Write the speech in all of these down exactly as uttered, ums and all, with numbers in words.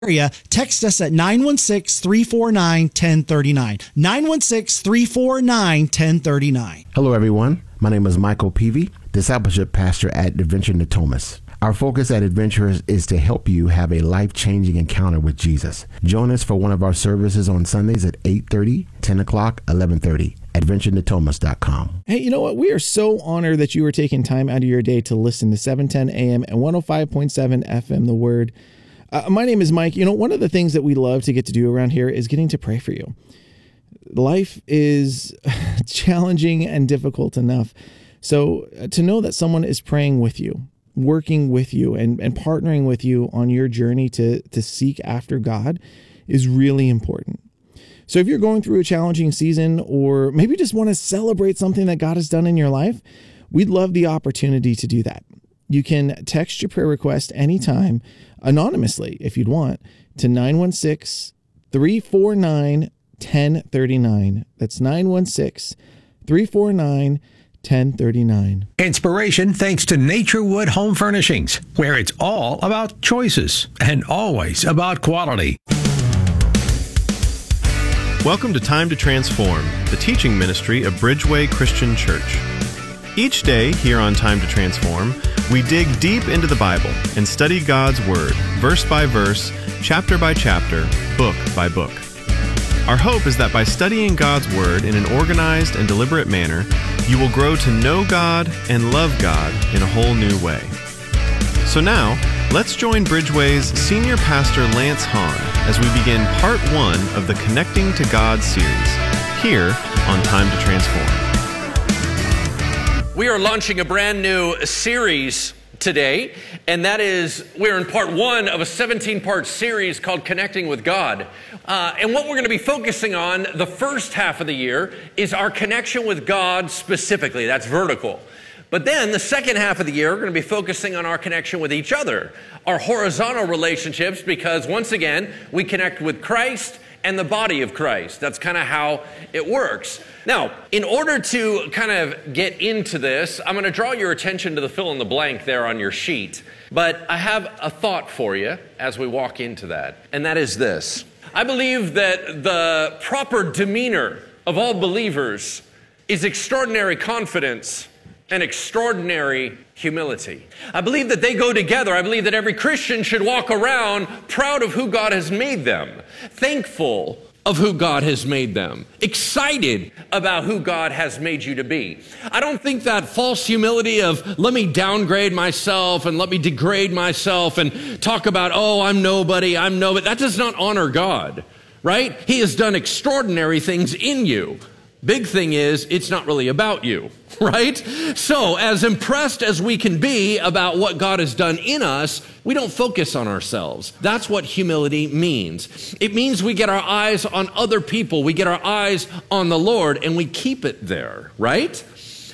area, text us at nine one six, three four nine, one zero three nine. nine one six, three four nine, one zero three nine. Hello, everyone. My name is Michael Peavy, Discipleship Pastor at Adventure Natomas. Our focus at Adventurers is to help you have a life-changing encounter with Jesus. Join us for one of our services on Sundays at eight thirty, ten o'clock, eleven thirty. adventure natomas dot com. Hey, you know what? We are so honored that you are taking time out of your day to listen to seven ten A M and one oh five point seven F M, The Word. Uh, my name is Mike. You know, one of the things that we love to get to do around here is getting to pray for you. Life is challenging and difficult enough. So uh, to know that someone is praying with you, working with you, and, and partnering with you on your journey to, to seek after God is really important. So if you're going through a challenging season, or maybe just want to celebrate something that God has done in your life, we'd love the opportunity to do that. You can text your prayer request anytime, anonymously if you'd want, to nine one six, three four nine, one zero three nine. That's nine one six, three four nine, one zero three nine. Inspiration thanks to Naturewood Home Furnishings, where it's all about choices and always about quality. Welcome to Time to Transform, the teaching ministry of Bridgeway Christian Church. Each day here on Time to Transform, we dig deep into the Bible and study God's Word, verse by verse, chapter by chapter, book by book. Our hope is that by studying God's Word in an organized and deliberate manner, you will grow to know God and love God in a whole new way. So now, let's join Bridgeway's Senior Pastor Lance Hahn as we begin part one of the Connecting to God series, here on Time to Transform. We are launching a brand new series today, and that is, we're in part one of a seventeen-part series called Connecting with God. Uh, and what we're going to be focusing on the first half of the year is our connection with God specifically. That's vertical. But then the second half of the year, we're going to be focusing on our connection with each other, our horizontal relationships, because once again, we connect with Christ and the body of Christ. That's kind of how it works. Now, in order to kind of get into this, I'm going to draw your attention to the fill in the blank there on your sheet. But I have a thought for you as we walk into that, and that is this. I believe that the proper demeanor of all believers is extraordinary confidence and extraordinary humility. I believe that they go together. I believe that every Christian should walk around proud of who God has made them, thankful of who God has made them, excited about who God has made you to be. I don't think that false humility of let me downgrade myself and let me degrade myself and talk about, oh, I'm nobody, I'm nobody. That does not honor God, right? He has done extraordinary things in you. Big thing is, it's not really about you, right? So as impressed as we can be about what God has done in us, we don't focus on ourselves. That's what humility means. It means we get our eyes on other people. We get our eyes on the Lord, and we keep it there, right?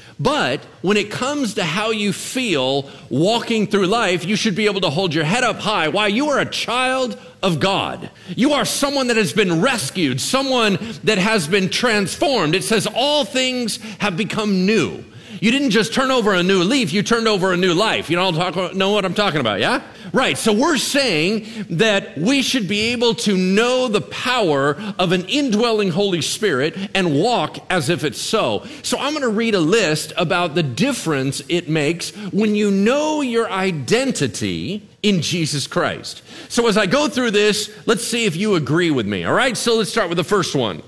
But when it comes to how you feel walking through life, you should be able to hold your head up high. Why? You are a child of God. You are someone that has been rescued, someone that has been transformed. It says all things have become new. You didn't just turn over a new leaf, you turned over a new life. You know, talk, know what I'm talking about, yeah? Right, so we're saying that we should be able to know the power of an indwelling Holy Spirit and walk as if it's so. So I'm going to read a list about the difference it makes when you know your identity in Jesus Christ. So as I go through this, let's see if you agree with me, all right? So let's start with the first one.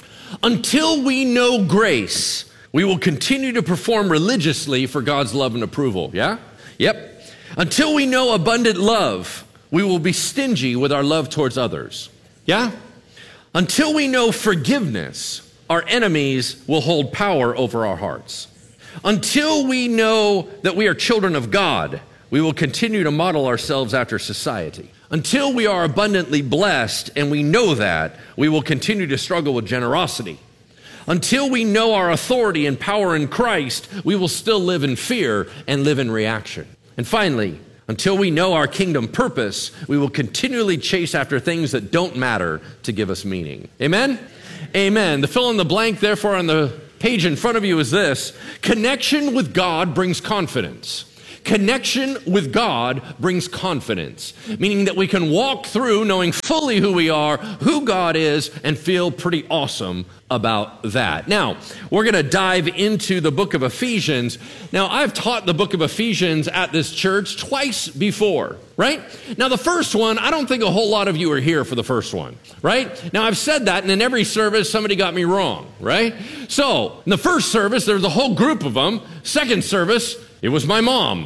Until we know grace, we will continue to perform religiously for God's love and approval, yeah? Yep. Until we know abundant love, we will be stingy with our love towards others, yeah? Until we know forgiveness, our enemies will hold power over our hearts. Until we know that we are children of God, we will continue to model ourselves after society. Until we are abundantly blessed and we know that, we will continue to struggle with generosity. Until we know our authority and power in Christ, we will still live in fear and live in reaction. And finally, until we know our kingdom purpose, we will continually chase after things that don't matter to give us meaning. Amen? Amen. The fill in the blank, therefore, on the page in front of you is this. Connection with God brings confidence. Connection with God brings confidence, meaning that we can walk through knowing fully who we are, who God is, and feel pretty awesome about that. Now, we're going to dive into the book of Ephesians. Now, I've taught the book of Ephesians at this church twice before, right? Now, the first one, I don't think a whole lot of you are here for the first one, right? Now, I've said that, and in every service, somebody got me wrong, right? So, in the first service, there was a whole group of them. Second service, it was my mom.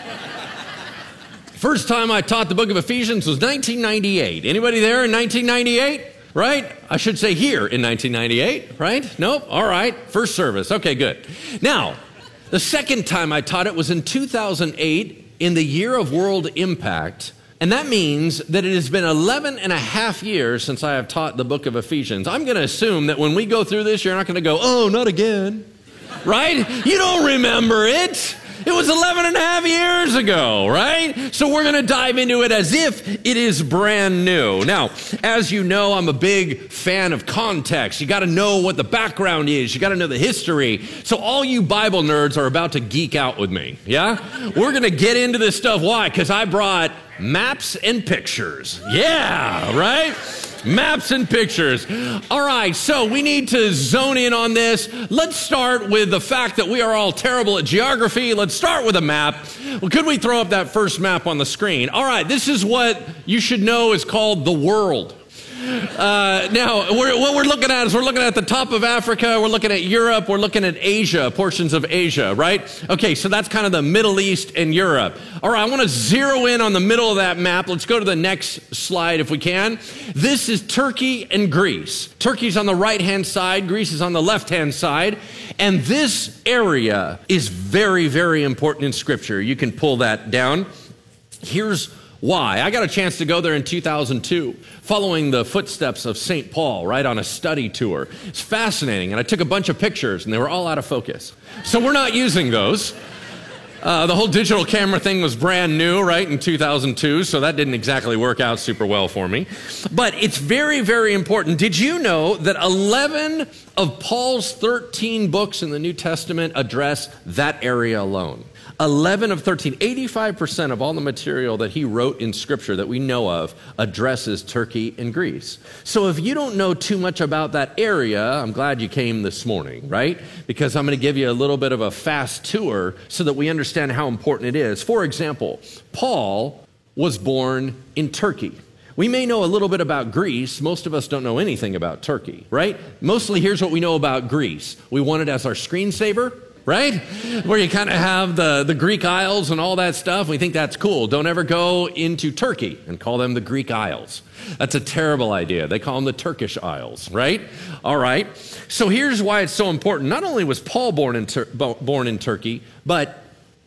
First time I taught the book of Ephesians was nineteen ninety-eight. Anybody there in nineteen ninety-eight? Right? I should say here in nineteen ninety-eight, right? Nope. All right. First service. Okay, good. Now, the second time I taught it was in two thousand eight in the year of World Impact. And that means that it has been eleven and a half years since I have taught the book of Ephesians. I'm going to assume that when we go through this, you're not going to go, oh, not again. Right? You don't remember it. It was eleven and a half years ago, right? So we're going to dive into it as if it is brand new. Now, as you know, I'm a big fan of context. You got to know what the background is. You got to know the history. So all you Bible nerds are about to geek out with me, yeah? We're going to get into this stuff. Why? Because I brought maps and pictures. Yeah, right? Maps and pictures. All right, so we need to zone in on this. Let's start with the fact that we are all terrible at geography. Let's start with a map. Well, could we throw up that first map on the screen? All right, this is what you should know is called the world. Uh, now, we're, what we're looking at is we're looking at the top of Africa, we're looking at Europe, we're looking at Asia, portions of Asia, right? Okay, so that's kind of the Middle East and Europe. All right, I want to zero in on the middle of that map. Let's go to the next slide if we can. This is Turkey and Greece. Turkey's on the right-hand side, Greece is on the left-hand side, and this area is very, very important in Scripture. You can pull that down. Here's why. I got a chance to go there in two thousand two, following the footsteps of Saint Paul, right, on a study tour. It's fascinating, and I took a bunch of pictures, and they were all out of focus. So we're not using those. Uh, the whole digital camera thing was brand new, right, in two thousand two, so that didn't exactly work out super well for me. But it's very, very important. Did you know that eleven of Paul's thirteen books in the New Testament address that area alone? eleven of thirteen, eighty-five percent of all the material that he wrote in Scripture that we know of addresses Turkey and Greece. So if you don't know too much about that area, I'm glad you came this morning, right? Because I'm going to give you a little bit of a fast tour so that we understand how important it is. For example, Paul was born in Turkey. We may know a little bit about Greece. Most of us don't know anything about Turkey, right? Mostly here's what we know about Greece. We want it as our screensaver, right? Where you kind of have the, the Greek Isles and all that stuff. We think that's cool. Don't ever go into Turkey and call them the Greek Isles. That's a terrible idea. They call them the Turkish Isles, right? All right. So here's why it's so important. Not only was Paul born in, Tur- born in Turkey, but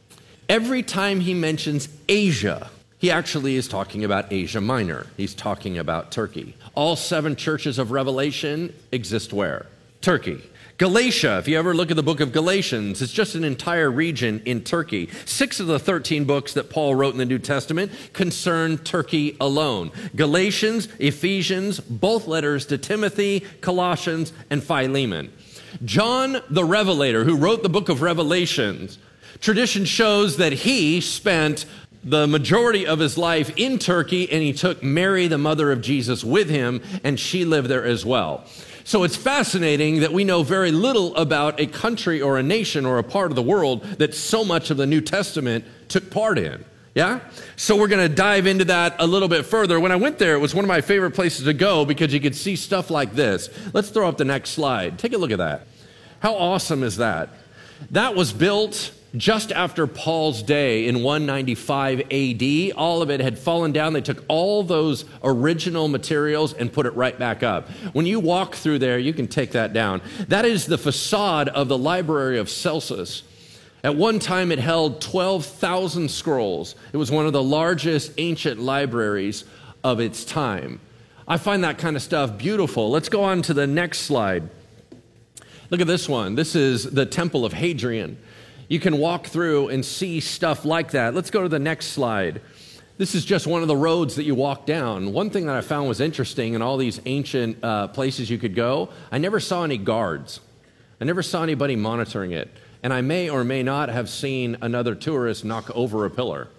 every time he mentions Asia, he actually is talking about Asia Minor. He's talking about Turkey. All seven churches of Revelation exist where? Turkey. Galatia, if you ever look at the book of Galatians, it's just an entire region in Turkey. Six of the thirteen books that Paul wrote in the New Testament concern Turkey alone. Galatians, Ephesians, both letters to Timothy, Colossians, and Philemon. John the Revelator, who wrote the book of Revelations, tradition shows that he spent the majority of his life in Turkey, and he took Mary, the mother of Jesus, with him, and she lived there as well. So it's fascinating that we know very little about a country or a nation or a part of the world that so much of the New Testament took part in. Yeah? So we're going to dive into that a little bit further. When I went there, it was one of my favorite places to go because you could see stuff like this. Let's throw up the next slide. Take a look at that. How awesome is that? That was built just after Paul's day in one ninety-five A D. All of it had fallen down. They took all those original materials and put it right back up. When you walk through there, you can take that down. That is the facade of the Library of Celsus. At one time, it held twelve thousand scrolls. It was one of the largest ancient libraries of its time. I find that kind of stuff beautiful. Let's go on to the next slide. Look at this one. This is the Temple of Hadrian. You can walk through and see stuff like that. Let's go to the next slide. This is just one of the roads that you walk down. One thing that I found was interesting in all these ancient uh, places you could go, I never saw any guards. I never saw anybody monitoring it. and I may or may not have seen another tourist knock over a pillar.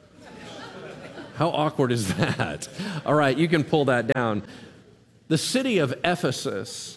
How awkward is that? All right, you can pull that down. The city of Ephesus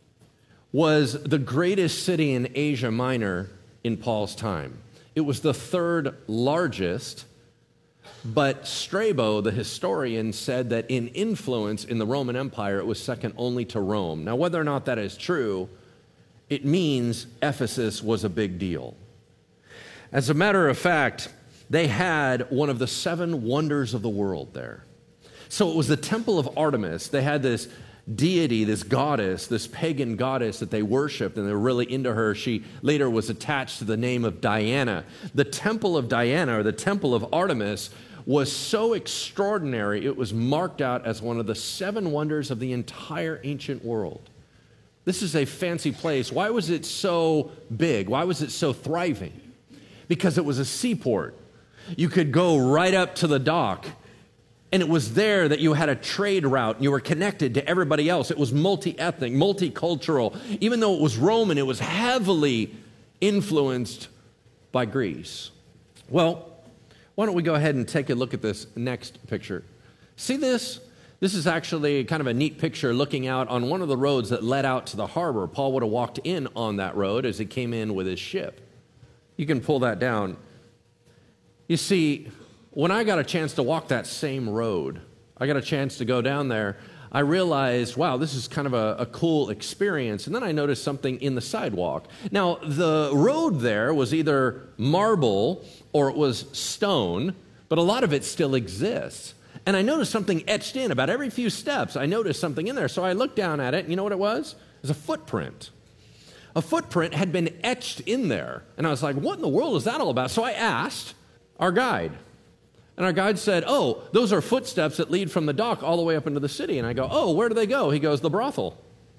was the greatest city in Asia Minor in Paul's time. It was the third largest, but Strabo, the historian, said that in influence in the Roman Empire, it was second only to Rome. Now, whether or not that is true, it means Ephesus was a big deal. As a matter of fact, they had one of the seven wonders of the world there. So it was the temple of Artemis. They had this deity, this goddess, this pagan goddess that they worshiped, and they were really into her. She later was attached to the name of Diana. The temple of Diana, or the temple of Artemis, was so extraordinary, it was marked out as one of the seven wonders of the entire ancient world. This is a fancy place. Why was it so big? Why was it so thriving? Because it was a seaport. You could go right up to the dock, and it was there that you had a trade route, and you were connected to everybody else. It was multi-ethnic, multicultural. Even though it was Roman, it was heavily influenced by Greece. Well, why don't we go ahead and take a look at this next picture? See this? This is actually kind of a neat picture looking out on one of the roads that led out to the harbor. Paul would have walked in on that road as he came in with his ship. You can pull that down. You see, when I got a chance to walk that same road, I got a chance to go down there, I realized, wow, this is kind of a, a cool experience. And then I noticed something in the sidewalk. Now, the road there was either marble or it was stone, but a lot of it still exists. And I noticed something etched in about every few steps. I noticed something in there. So I looked down at it, and you know what it was? It was a footprint. A footprint had been etched in there. And I was like, what in the world is that all about? So I asked our guide. And our guide said, oh, those are footsteps that lead from the dock all the way up into the city. And I go, oh, where do they go? He goes, the brothel.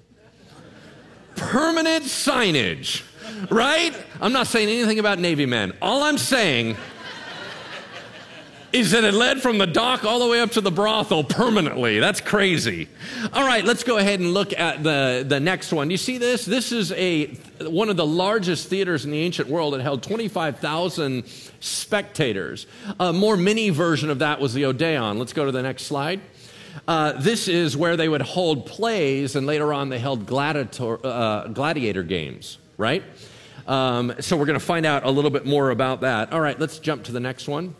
Permanent signage, right? I'm not saying anything about Navy men. All I'm saying is that it led from the dock all the way up to the brothel permanently. That's crazy. All right, let's go ahead and look at the, the next one. You see this? This is a one of the largest theaters in the ancient world. It held twenty-five thousand spectators. A more mini version of that was the Odeon. Let's go to the next slide. Uh, this is where they would hold plays, and later on they held gladiator, uh, gladiator games, right? Um, so we're going to find out a little bit more about that. All right, let's jump to the next one.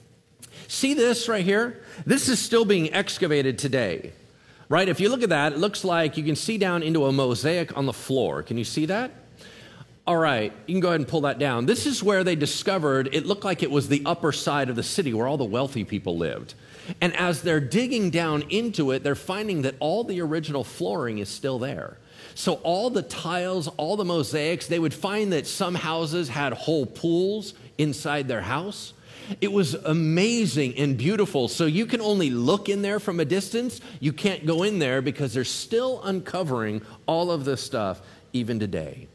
See this right here? This is still being excavated today, right? If you look at that, it looks like you can see down into a mosaic on the floor. Can you see that? All right, you can go ahead and pull that down. This is where they discovered it looked like it was the upper side of the city where all the wealthy people lived. And as they're digging down into it, they're finding that all the original flooring is still there. So all the tiles, all the mosaics, they would find that some houses had whole pools inside their house. It was amazing and beautiful. So you can only look in there from a distance. You can't go in there because they're still uncovering all of this stuff even today.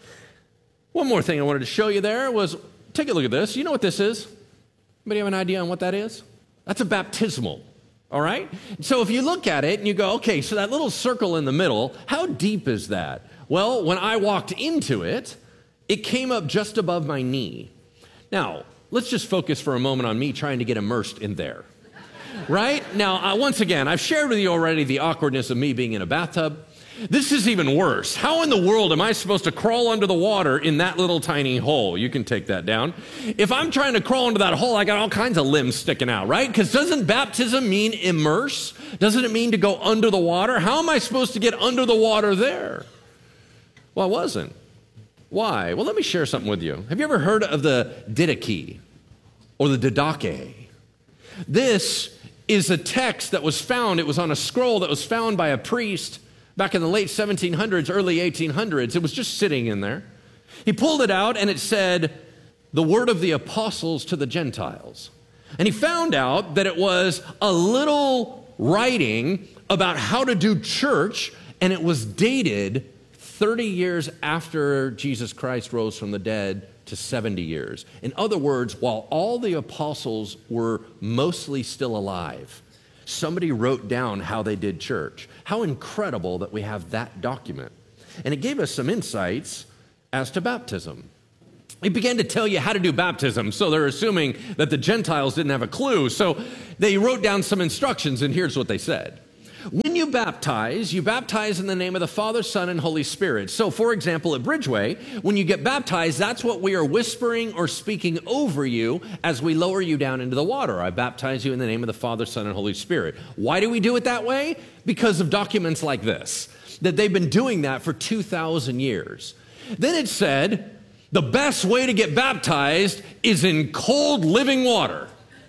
One more thing I wanted to show you there was, take a look at this. You know what this is? Anybody have an idea on what that is? That's a baptismal, all right? So if you look at it and you go, okay, so that little circle in the middle, how deep is that? Well, when I walked into it, it came up just above my knee. Now, let's just focus for a moment on me trying to get immersed in there, right? Now, uh, once again, I've shared with you already the awkwardness of me being in a bathtub. This is even worse. How in the world am I supposed to crawl under the water in that little tiny hole? You can take that down. If I'm trying to crawl into that hole, I got all kinds of limbs sticking out, right? Because doesn't baptism mean immerse? Doesn't it mean to go under the water? How am I supposed to get under the water there? Well, I wasn't. Why? Well, let me share something with you. Have you ever heard of the Didache or the Didache? This is a text that was found. It was on a scroll that was found by a priest back in the late seventeen hundreds, early eighteen hundreds. It was just sitting in there. He pulled it out and it said, the word of the apostles to the Gentiles. And he found out that it was a little writing about how to do church, and it was dated thirty years after Jesus Christ rose from the dead to seventy years. In other words, while all the apostles were mostly still alive, somebody wrote down how they did church. How incredible that we have that document. And it gave us some insights as to baptism. he began to tell you how to do baptism. So they're assuming that the Gentiles didn't have a clue. So they wrote down some instructions, and here's what they said. When you baptize, you baptize in the name of the Father, Son, and Holy Spirit. So, for example, at Bridgeway, when you get baptized, that's what we are whispering or speaking over you as we lower you down into the water. I baptize you in the name of the Father, Son, and Holy Spirit. Why do we do it that way? Because of documents like this, that they've been doing that for two thousand years. Then it said, the best way to get baptized is in cold living water.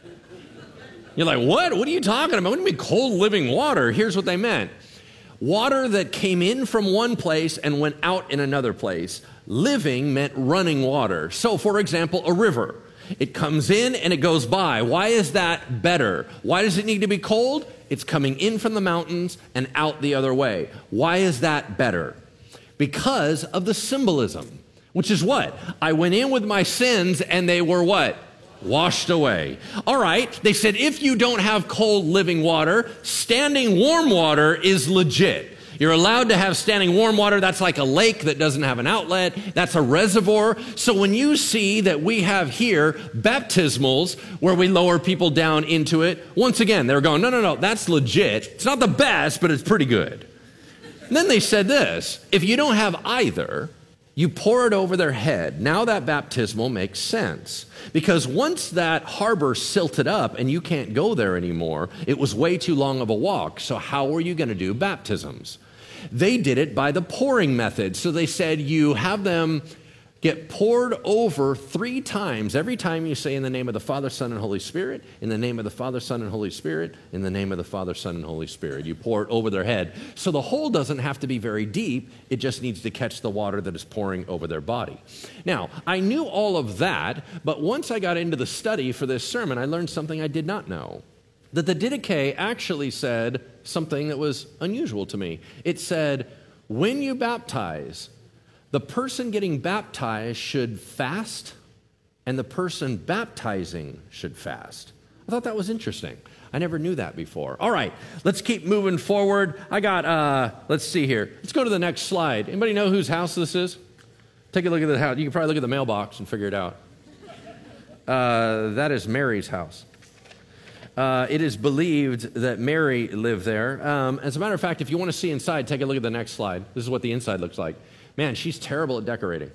You're like, what? What are you talking about? What do you mean cold living water? Here's what they meant. Water that came in from one place and went out in another place. Living meant running water. So, for example, a river. It comes in and it goes by. Why is that better? Why does it need to be cold? It's coming in from the mountains and out the other way. Why is that better? Because of the symbolism, which is what? I went in with my sins and they were what? Washed away. All right, they said if you don't have cold living water, standing warm water is legit. You're allowed to have standing warm water. That's like a lake that doesn't have an outlet. That's a reservoir. So when you see that we have here baptismals where we lower people down into it, once again, they're going, no, no, no, that's legit. It's not the best, but it's pretty good. And then they said this, if you don't have either, you pour it over their head. Now that baptismal makes sense. Because once that harbor silted up and you can't go there anymore, it was way too long of a walk. So how are you going to do baptisms? They did it by the pouring method. So they said you have them get poured over three times. Every time you say in the name of the Father, Son, and Holy Spirit, in the name of the Father, Son, and Holy Spirit, in the name of the Father, Son, and Holy Spirit. You pour it over their head. So the hole doesn't have to be very deep. It just needs to catch the water that is pouring over their body. Now, I knew all of that, but once I got into the study for this sermon, I learned something I did not know. That the Didache actually said something that was unusual to me. It said, when you baptize, the person getting baptized should fast, and the person baptizing should fast. I thought that was interesting. I never knew that before. All right, let's keep moving forward. I got, uh, let's see here. Let's go to the next slide. Anybody know whose house this is? Take a look at the house. You can probably look at the mailbox and figure it out. Uh, that is Mary's house. Uh, it is believed that Mary lived there. Um, as a matter of fact, if you want to see inside, take a look at the next slide. This is what the inside looks like. Man, she's terrible at decorating,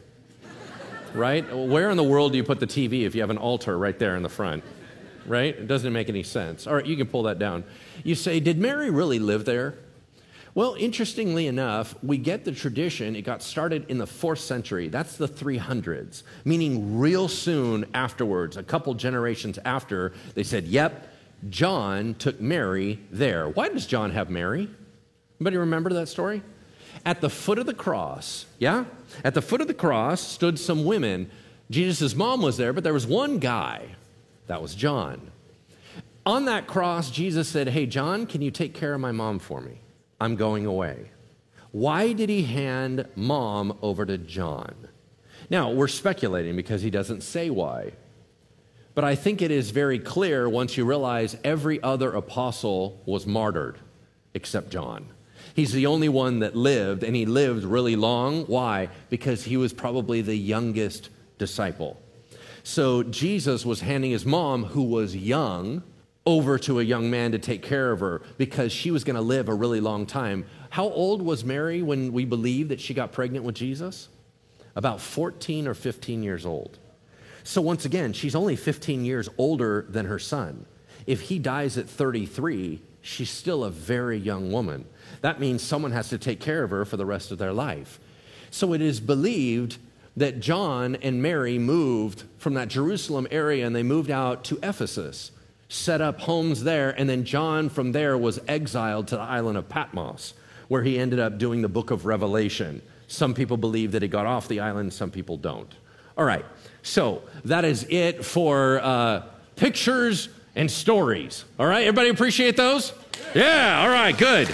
right? Where in the world do you put the T V if you have an altar right there in the front, right? It doesn't make any sense. All right, you can pull that down. You say, did Mary really live there? Well, interestingly enough, we get the tradition. It got started in the fourth century. That's the three hundreds, meaning real soon afterwards, a couple generations after, they said, yep, John took Mary there. Why does John have Mary? Anybody remember that story? At the foot of the cross, yeah? At the foot of the cross stood some women. Jesus' mom was there, but there was one guy. That was John. On that cross, Jesus said, hey, John, can you take care of my mom for me? I'm going away. Why did he hand mom over to John? Now, we're speculating because he doesn't say why. But I think it is very clear once you realize every other apostle was martyred except John. He's the only one that lived, and he lived really long. Why? Because he was probably the youngest disciple. So Jesus was handing his mom, who was young, over to a young man to take care of her because she was going to live a really long time. How old was Mary when we believe that she got pregnant with Jesus? About fourteen or fifteen years old. So once again, she's only fifteen years older than her son. If he dies at thirty-three, she's still a very young woman. That means someone has to take care of her for the rest of their life. So it is believed that John and Mary moved from that Jerusalem area and they moved out to Ephesus, set up homes there, and then John from there was exiled to the island of Patmos, where he ended up doing the book of Revelation. Some people believe that he got off the island, some people don't. All right, so that is it for uh, pictures and stories. All right, everybody appreciate those? Yeah, all right, good.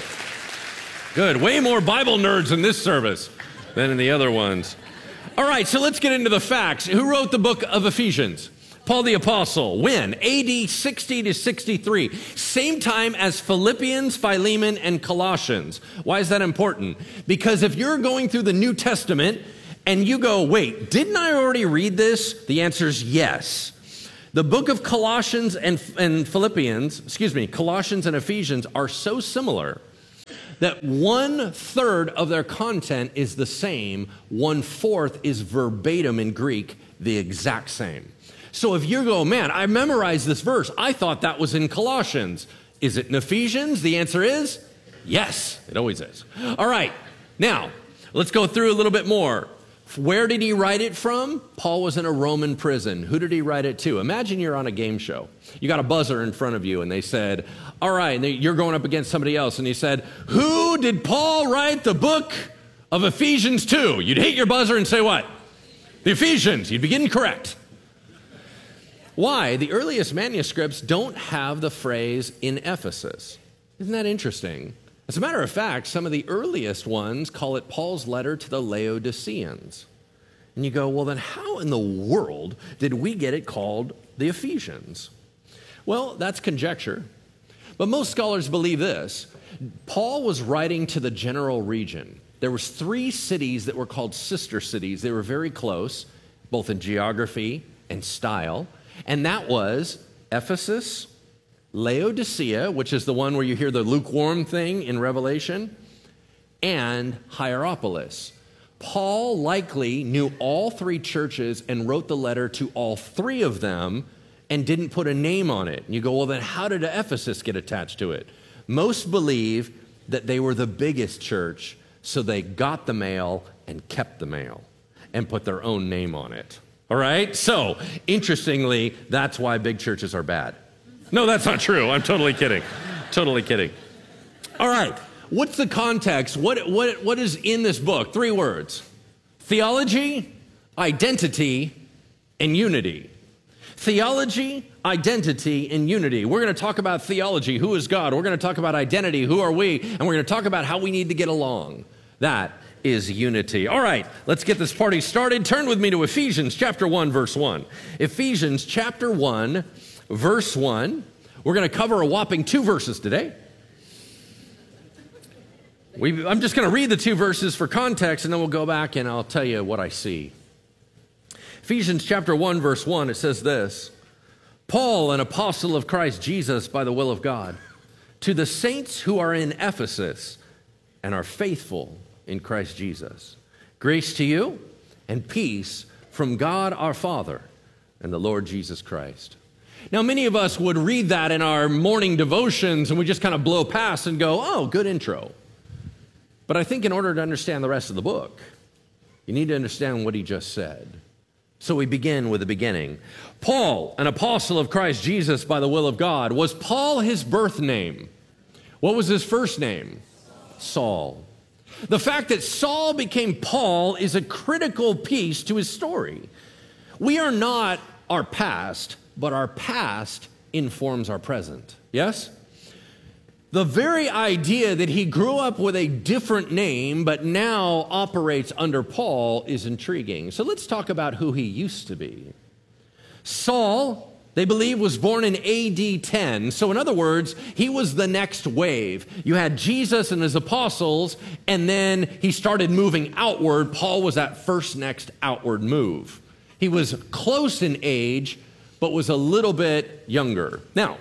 Good, way more Bible nerds in this service than in the other ones. All right, so let's get into the facts. Who wrote the book of Ephesians? Paul the Apostle. When? A D sixty to sixty-three. Same time as Philippians, Philemon, and Colossians. Why is that important? Because if you're going through the New Testament and you go, wait, didn't I already read this? The answer is yes. The book of Colossians and, and Philippians, excuse me, Colossians and Ephesians are so similar that one third of their content is the same, one fourth is verbatim in Greek, the exact same. So if you go, man, I memorized this verse, I thought that was in Colossians. Is it in Ephesians? The answer is yes, it always is. All right, now let's go through a little bit more. Where did he write it from? Paul was in a Roman prison. Who did he write it to? Imagine you're on a game show. You got a buzzer in front of you, and they said, all right, and you're going up against somebody else, and he said, who did Paul write the book of Ephesians to? You'd hit your buzzer and say what? The Ephesians. You'd be getting correct. Why? The earliest manuscripts don't have the phrase in Ephesus. Isn't that interesting? As a matter of fact, some of the earliest ones call it Paul's letter to the Laodiceans. And you go, well, then how in the world did we get it called the Ephesians? Well, that's conjecture. But most scholars believe this. Paul was writing to the general region. There was three cities that were called sister cities. They were very close, both in geography and style. And that was Ephesus, Laodicea, which is the one where you hear the lukewarm thing in Revelation, and Hierapolis. Paul likely knew all three churches and wrote the letter to all three of them and didn't put a name on it. And you go, well, then how did Ephesus get attached to it? Most believe that they were the biggest church, so they got the mail and kept the mail and put their own name on it. All right? So, interestingly, that's why big churches are bad. No, that's not true. I'm totally kidding. Totally kidding. All right. What's the context? What, what, what is in this book? Three words. Theology, identity, and unity. Theology, identity, and unity. We're going to talk about theology. Who is God? We're going to talk about identity. Who are we? And we're going to talk about how we need to get along. That is unity. All right, let's get this party started. Turn with me to Ephesians chapter one, verse one. Ephesians chapter one, verse one. We're going to cover a whopping two verses today. We, I'm just going to read the two verses for context, and then we'll go back and I'll tell you what I see. Ephesians chapter one, verse one, it says this, Paul, an apostle of Christ Jesus by the will of God, to the saints who are in Ephesus and are faithful in Christ Jesus. Grace to you and peace from God our Father and the Lord Jesus Christ. Now, many of us would read that in our morning devotions and we just kind of blow past and go, oh, good intro. But I think in order to understand the rest of the book, you need to understand what he just said. So we begin with the beginning. Paul, an apostle of Christ Jesus by the will of God. Was Paul his birth name? What was his first name? Saul. The fact that Saul became Paul is a critical piece to his story. We are not our past, but our past informs our present. Yes? The very idea that he grew up with a different name, but now operates under Paul is intriguing. So let's talk about who he used to be. Saul, they believe, was born in A D ten. So in other words, he was the next wave. You had Jesus and his apostles, and then he started moving outward. Paul was that first next outward move. He was close in age, but was a little bit younger. Now,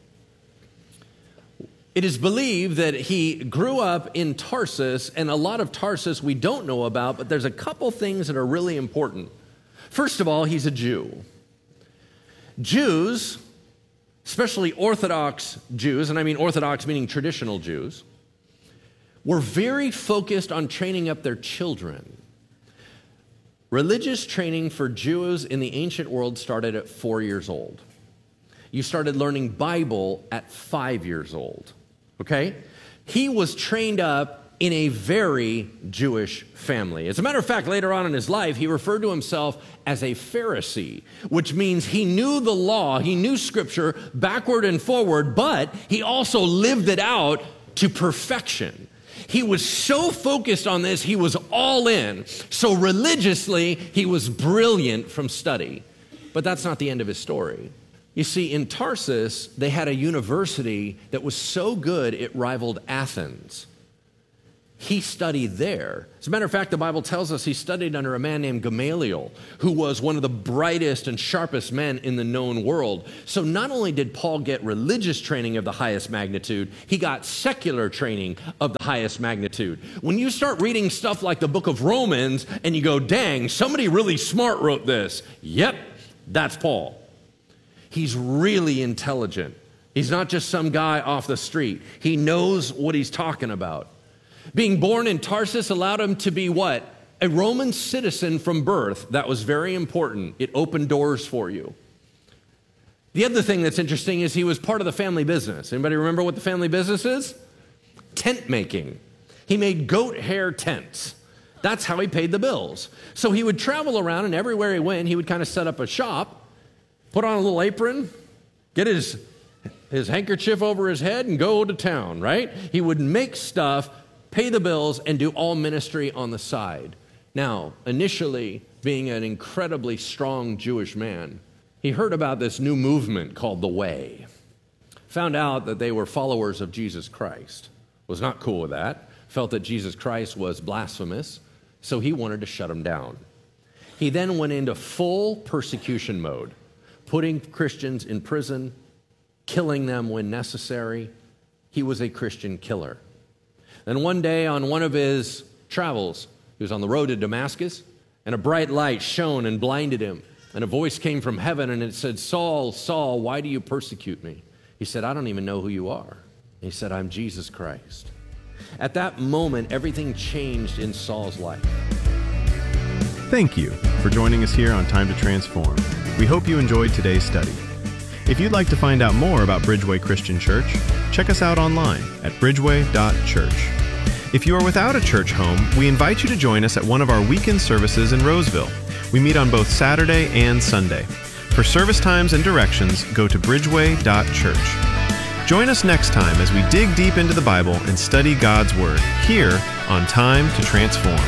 it is believed that he grew up in Tarsus, and a lot of Tarsus we don't know about, but there's a couple things that are really important. First of all, he's a Jew. Jews, especially Orthodox Jews, and I mean Orthodox meaning traditional Jews, were very focused on training up their children. Religious training for Jews in the ancient world started at four years old. You started learning Bible at five years old, okay? He was trained up in a very Jewish family. As a matter of fact, later on in his life, he referred to himself as a Pharisee, which means he knew the law, he knew Scripture backward and forward, but he also lived it out to perfection. He was so focused on this, he was all in. So religiously, he was brilliant from study. But that's not the end of his story. You see, in Tarsus, they had a university that was so good it rivaled Athens. he studied there. As a matter of fact, the Bible tells us he studied under a man named Gamaliel, who was one of the brightest and sharpest men in the known world. So not only did Paul get religious training of the highest magnitude, he got secular training of the highest magnitude. When you start reading stuff like the book of Romans and you go, dang, somebody really smart wrote this. Yep, that's Paul. He's really intelligent. He's not just some guy off the street. He knows what he's talking about. Being born in Tarsus allowed him to be what? A Roman citizen from birth. That was very important. It opened doors for you. The other thing that's interesting is he was part of the family business. Anybody remember what the family business is? Tent making. He made goat hair tents. That's how he paid the bills. So he would travel around, and everywhere he went, he would kind of set up a shop, put on a little apron, get his, his handkerchief over his head, and go to town, right? He would make stuff, pay the bills, and do all ministry on the side. Now, initially, being an incredibly strong Jewish man, he heard about this new movement called the Way. Found out that they were followers of Jesus Christ. Was not cool with that. Felt that Jesus Christ was blasphemous, so he wanted to shut them down. He then went into full persecution mode, putting Christians in prison, killing them when necessary. He was a Christian killer. Then one day on one of his travels, he was on the road to Damascus, and a bright light shone and blinded him. And a voice came from heaven, and it said, Saul, Saul, why do you persecute me? He said, I don't even know who you are. He said, I'm Jesus Christ. At that moment, everything changed in Saul's life. Thank you for joining us here on Time to Transform. We hope you enjoyed today's study. If you'd like to find out more about Bridgeway Christian Church, check us out online at bridgeway dot church. If you are without a church home, we invite you to join us at one of our weekend services in Roseville. We meet on both Saturday and Sunday. For service times and directions, go to bridgeway dot church. Join us next time as we dig deep into the Bible and study God's Word here on Time to Transform.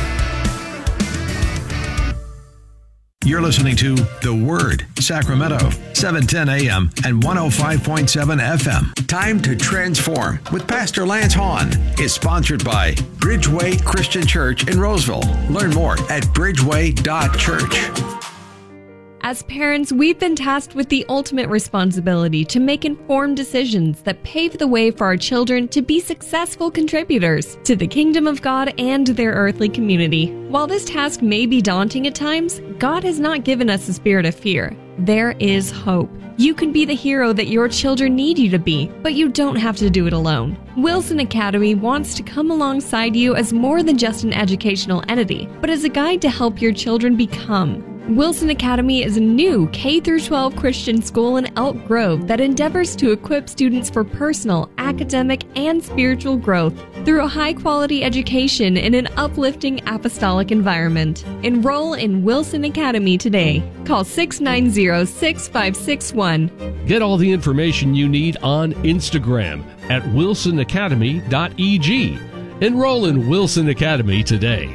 You're listening to The Word, Sacramento, seven ten A M and one oh five point seven F M. Time to Transform with Pastor Lance Hahn is sponsored by Bridgeway Christian Church in Roseville. Learn more at bridgeway dot church. As parents, we've been tasked with the ultimate responsibility to make informed decisions that pave the way for our children to be successful contributors to the kingdom of God and their earthly community. While this task may be daunting at times, God has not given us a spirit of fear. There is hope. You can be the hero that your children need you to be, but you don't have to do it alone. Wilson Academy wants to come alongside you as more than just an educational entity, but as a guide to help your children become. Wilson Academy is a new K through twelve Christian school in Elk Grove that endeavors to equip students for personal, academic, and spiritual growth through a high-quality education in an uplifting apostolic environment. Enroll in Wilson Academy today. Call six nine zero, six five six one. Get all the information you need on Instagram at wilson academy dot e g. Enroll in Wilson Academy today.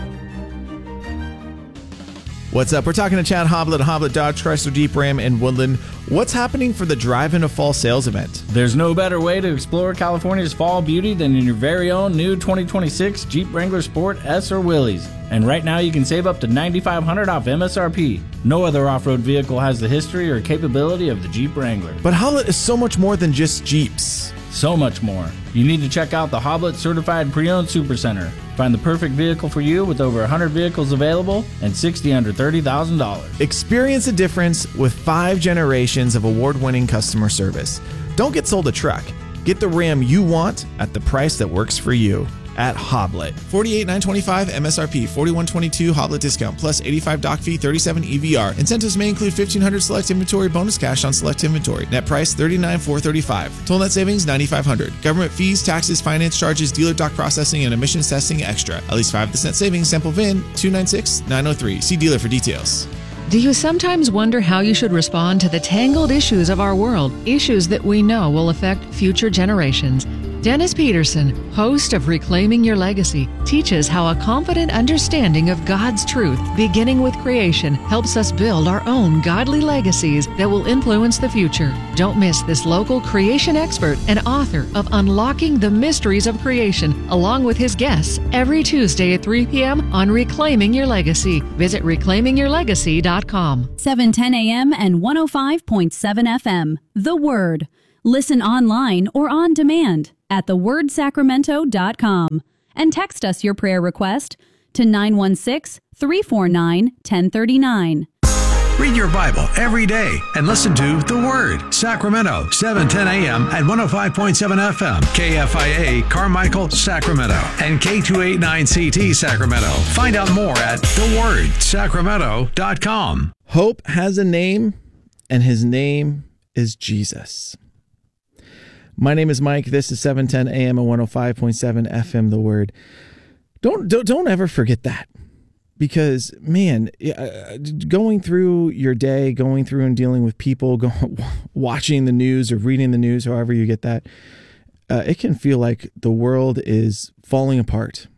What's up? We're talking to Chad Hoblet, Hoblet Dodge Chrysler Jeep Ram in Woodland. What's happening for the Drive Into Fall sales event? There's no better way to explore California's fall beauty than in your very own new twenty twenty-six Jeep Wrangler Sport S or Willys. And right now you can save up to nine thousand five hundred dollars off M S R P. No other off-road vehicle has the history or capability of the Jeep Wrangler. But Hoblet is so much more than just Jeeps. So much more. You need to check out the Hoblet Certified Pre-Owned Supercenter. Find the perfect vehicle for you with over one hundred vehicles available and sixty under thirty thousand dollars. Experience a difference with five generations of award-winning customer service. Don't get sold a truck. Get the Ram you want at the price that works for you at Hoblet. forty-eight thousand nine hundred twenty-five dollars M S R P, forty-one twenty-two Hoblet discount, plus eighty-five doc fee, thirty-seven E V R. Incentives may include fifteen hundred select inventory, bonus cash on select inventory. Net price thirty-nine thousand four hundred thirty-five dollars. Total net savings ninety-five hundred dollars. Government fees, taxes, finance charges, dealer doc processing, and emissions testing extra. At least five percent savings. Sample V I N two nine six nine zero three. See dealer for details. Do you sometimes wonder how you should respond to the tangled issues of our world, issues that we know will affect future generations? Dennis Peterson, host of Reclaiming Your Legacy, teaches how a confident understanding of God's truth, beginning with creation, helps us build our own godly legacies that will influence the future. Don't miss this local creation expert and author of Unlocking the Mysteries of Creation, along with his guests, every Tuesday at three p.m. on Reclaiming Your Legacy. Visit reclaiming your legacy dot com. seven ten a.m. and one oh five point seven F M. The Word. Listen online or on demand at the word sacramento dot com and text us your prayer request to nine one six, three four nine, one oh three nine. Read your Bible every day and listen to The Word, Sacramento, seven ten a.m. and one oh five point seven F M, K F I A, Carmichael, Sacramento, and K two eighty-nine C T, Sacramento. Find out more at the word sacramento dot com. Hope has a name, and his name is Jesus. My name is Mike. This is seven ten a.m. and one oh five point seven F M, The Word. Don't, don't, don't ever forget that. Because, man, going through your day, going through and dealing with people, go, watching the news or reading the news, however you get that, uh, it can feel like the world is falling apart.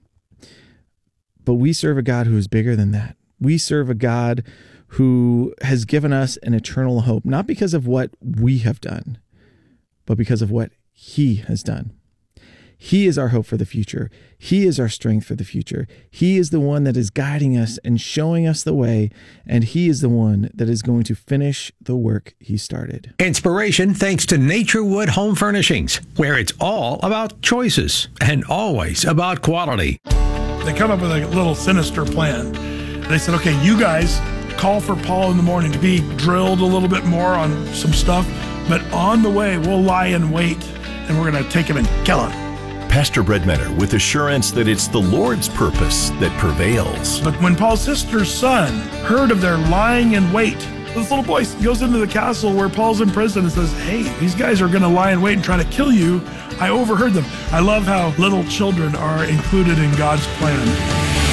But we serve a God who is bigger than that. We serve a God who has given us an eternal hope, not because of what we have done, but because of what he has done. He is our hope for the future. He is our strength for the future. He is the one that is guiding us and showing us the way, and he is the one that is going to finish the work he started. Inspiration thanks to Naturewood Home Furnishings, where it's all about choices and always about quality. They come up with a little sinister plan. They said, okay, you guys call for Paul in the morning to be drilled a little bit more on some stuff, but on the way, we'll lie in wait, and we're going to take him and kill him. Pastor Bredmetter with assurance that it's the Lord's purpose that prevails. But when Paul's sister's son heard of their lying in wait, this little boy goes into the castle where Paul's in prison and says, hey, these guys are going to lie in wait and try to kill you. I overheard them. I love how little children are included in God's plan.